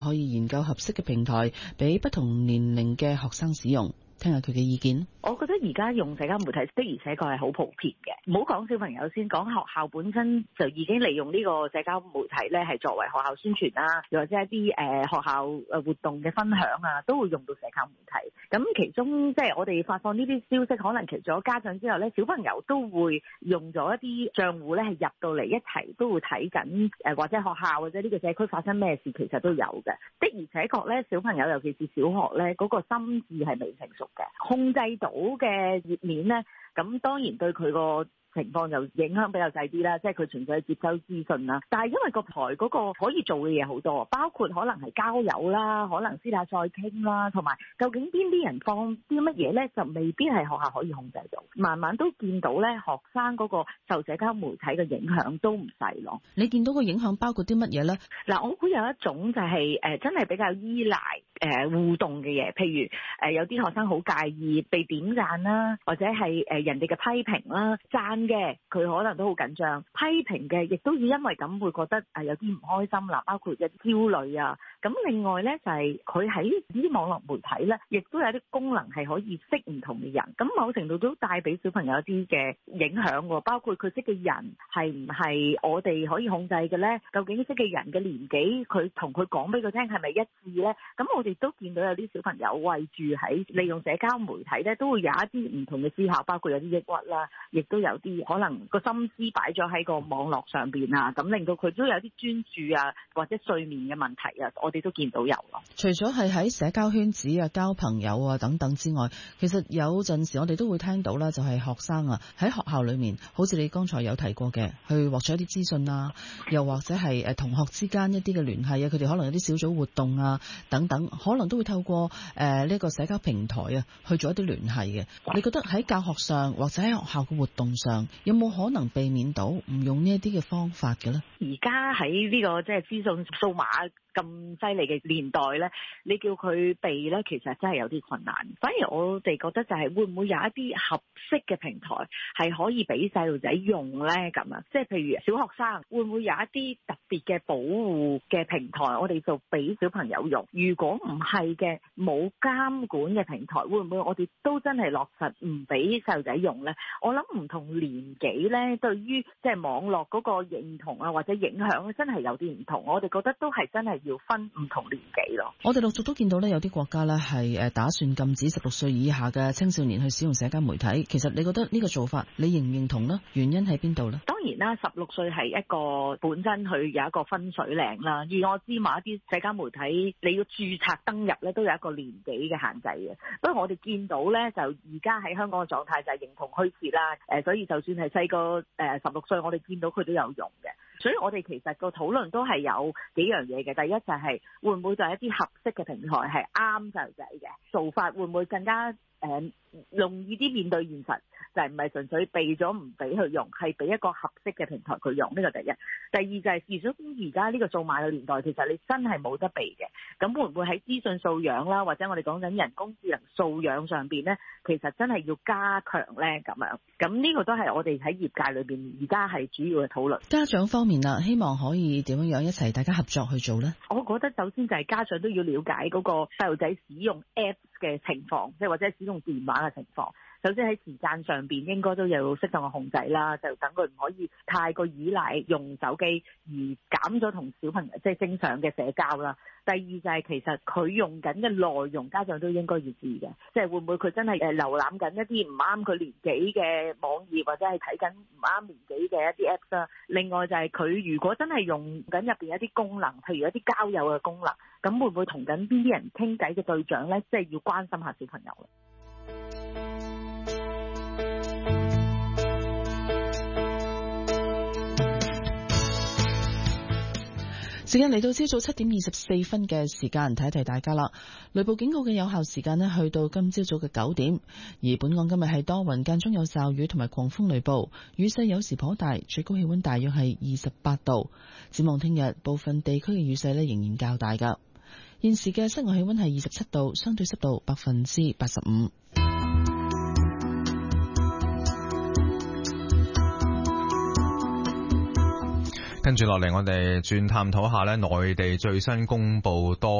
可以研究合適嘅平台俾不同年齡嘅學生使用。聽下佢嘅意見。 我覺得而家用社交媒體的而且確係好普遍嘅，唔好講小朋友先，講學校本身就已經利用呢個社交媒體咧，係作為學校宣傳啦，又或者一啲學校活動嘅分享啊，都會用到社交媒體。咁其中即係我哋發放呢啲消息，可能除咗家長之後咧，小朋友都會用咗一啲賬戶咧，係入到嚟一齊都會睇緊或者學校或者呢個社區發生咩事，其實都有嘅。的而且確咧，小朋友尤其是小學咧，嗰個心智係未成熟嘅，控制到嘅頁面咧，咁當然對佢個情況就影響比較細啲啦，即係佢純粹接收資訊啦。但係因為個台嗰個可以做嘅嘢好多，包括可能係交友啦，可能私下再傾啦，同埋究竟邊啲人放啲乜嘢咧，就未必係學校可以控制到。慢慢都見到咧，學生嗰個受社交媒體嘅影響都唔細咯。 你見到個影響包括啲乜嘢咧？ 嗱，我估有一種就係真係比較依賴互動嘅嘢，譬如有啲學生好介意被點讚啦，或者係人哋嘅批評啦，讚嘅佢可能都好緊張，批評嘅亦都要因為咁會覺得有啲唔開心啦，包括有啲焦慮啊。咁另外咧就係佢喺呢啲網絡媒體咧，亦都有啲功能係可以識唔同嘅人，咁某程度都帶俾小朋友一啲嘅影響喎。包括佢識嘅人係唔係我哋可以控制嘅咧？究竟識嘅人嘅年紀，佢同佢講俾佢聽係咪一致咧？咁我哋都見到有啲小朋友為住喺利用社交媒體咧，都會有一啲唔同嘅思考，包括有啲抑鬱啦，亦都有啲可能個心思擺咗喺個網絡上邊啊，咁令到佢都有啲專注啊，或者睡眠嘅問題啊，我哋都見到有咯。 除咗係喺社交圈子啊、交朋友啊等等之外，其實有陣時我哋都會聽到啦，就係學生啊喺學校裏面，好似你剛才有提過嘅，去獲取一啲資訊啊，又或者係同學之間一啲嘅聯繫啊，佢哋可能有啲小組活動啊等等，可能都會透過呢個社交平台啊去做一啲聯繫嘅。你覺得喺教學上或者喺學校嘅活動上，有冇可能避免到唔用呢一啲嘅方法嘅咧？ 而家喺呢個即係資訊數碼咁犀利嘅年代咧，你叫佢避咧，其實真係有啲困難。反而我哋覺得就係會唔會有一啲合適嘅平台係可以俾細路仔用咧？咁啊，即係譬如小學生會唔會有一啲特別嘅保護嘅平台，我哋就俾小朋友用？如果唔係嘅，冇監管嘅平台，會唔會我哋都真係落實唔俾細路仔用咧？我諗唔同年紀咧，對於即係網絡嗰個認同啊或者影響真係有啲唔同。我哋覺得都係真係要分唔同年紀咯。 我哋陸續都見到咧，有啲國家咧係打算禁止16歲以下嘅青少年去使用社交媒體。其實你覺得呢個做法你認唔認同呢？原因喺邊度呢？ 當然啦，16歲係一個本身佢有一個分水嶺啦。而我知某一啲社交媒體你要註冊登入咧，都有一個年紀嘅限制嘅。不過我哋見到咧，就而家喺香港嘅狀態就係形同虛設啦。所以就算係細個16歲，我哋見到佢都有用嘅。所以我哋其實個討論都係有幾樣嘢嘅。第一就係會唔會就係一啲合適嘅平台係啱細路仔嘅做法，會唔會更加容易啲面對現實，就係唔係純粹避咗唔俾佢用，係俾一個合適嘅平台佢用，呢個第一。第二就係如果而家呢個數碼嘅年代，其實你真係冇得避嘅。咁會唔會喺資訊素養啦，或者我哋講緊人工智能素養上邊咧，其實真係要加強咧咁樣。咁呢個都係我哋喺業界裏邊而家係主要嘅討論。 家長方面啊，希望可以點樣一齊大家合作去做咧？ 我覺得首先就係家長都要了解嗰個細路仔使用 Apps 嘅情況，即係或者使用電話嘅情況。首先喺時間上邊應該都有適當嘅控制啦，就等佢唔可以太過依賴用手機而減咗同小朋友即係正常嘅社交啦。第二就係其實佢用緊嘅內容，家長都應該要知嘅，即係會唔會佢真係瀏覽緊一啲唔啱佢年紀嘅網頁，或者係睇緊唔啱年紀嘅一啲 Apps 啦。另外就係佢如果真係用緊入邊一啲功能，譬如一啲交友嘅功能，咁會唔會同緊邊啲人傾偈嘅對象咧？即係要關心下小朋友。 時間嚟到朝早7點24分嘅時間，提一提大家啦。雷暴警告嘅有效時間呢，去到今朝早嘅9點。而本港今日係多雲，間中有驟雨同埋狂風雷暴，雨勢有時頗大，最高氣溫大約係28度。展望聽日，部分地區嘅雨勢呢仍然較大噶。現時嘅室外氣溫係27度，相對濕度85%。 跟住落嚟，我哋轉探討下呢內地最新公布多